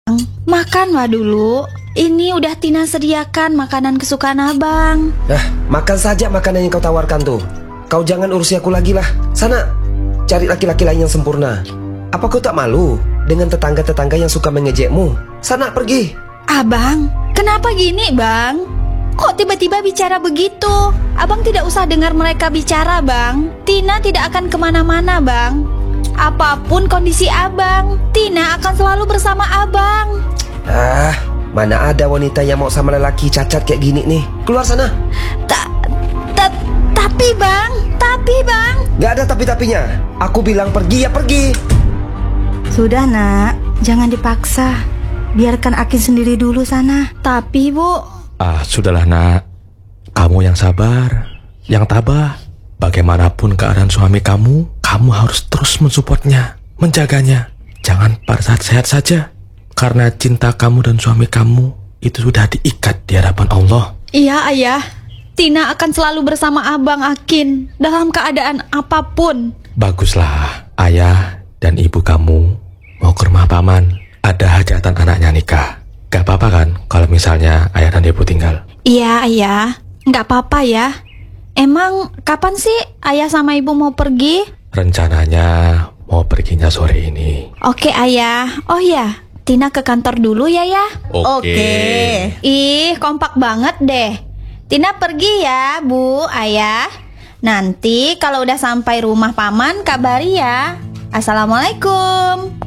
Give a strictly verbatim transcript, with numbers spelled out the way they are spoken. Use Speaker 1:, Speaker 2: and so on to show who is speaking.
Speaker 1: Makanlah dulu. Ini udah Tina sediakan makanan kesukaan abang.
Speaker 2: Nah, makan saja makanan yang kau tawarkan tuh. Kau jangan urusi aku lagi lah. Sana, cari laki-laki lain yang sempurna. Apa kau tak malu dengan tetangga-tetangga yang suka mengejekmu? Sana, pergi.
Speaker 1: Abang, kenapa gini bang? Kok tiba-tiba bicara begitu? Abang tidak usah dengar mereka bicara bang. Tina tidak akan kemana-mana bang. Apapun kondisi abang, Tina akan selalu bersama abang.
Speaker 2: Ah, mana ada wanita yang mau sama lelaki cacat kayak gini nih. Keluar sana.
Speaker 1: Ta, ta, tapi bang, tapi bang.
Speaker 2: Gak ada tapi-tapinya. Aku bilang pergi ya pergi.
Speaker 3: Sudah nak, jangan dipaksa. Biarkan Akin sendiri dulu sana.
Speaker 1: Tapi bu.
Speaker 4: Ah, sudahlah nak. Kamu yang sabar, yang tabah. Bagaimanapun keadaan suami kamu, kamu harus terus mensupportnya, menjaganya. Jangan pada saat sehat saja. Karena cinta kamu dan suami kamu itu sudah diikat di hadapan Allah.
Speaker 1: Iya ayah, Tina akan selalu bersama abang Akin dalam keadaan apapun.
Speaker 4: Baguslah, ayah dan ibu kamu mau ke rumah paman. Ada hajatan anaknya nikah. Gak apa-apa kan kalau misalnya ayah dan ibu tinggal?
Speaker 1: Iya ayah, gak apa-apa ya. Emang kapan sih ayah sama ibu mau pergi?
Speaker 4: Rencananya mau perginya sore ini.
Speaker 1: Oke ayah. Oh ya, Tina ke kantor dulu ya ya.
Speaker 3: Oke.
Speaker 1: Ih, kompak banget deh. Tina pergi ya bu, ayah. Nanti kalau udah sampai rumah paman kabari ya. Assalamualaikum.